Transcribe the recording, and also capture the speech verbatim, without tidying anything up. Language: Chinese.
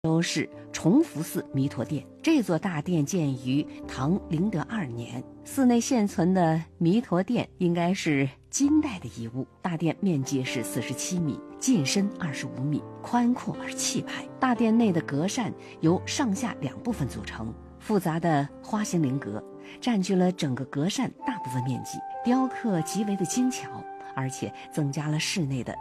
州市崇福寺弥陀殿。这座大殿建于唐灵德二年，寺内现存的弥陀殿应该是金代的遗物。大殿面积是四十七米，进深二十五米，宽阔而气派。大殿内的格扇由上下两部分组成，复杂的花形菱格占据了整个格扇大部分面积，雕刻极为的精巧，而且增加了室内的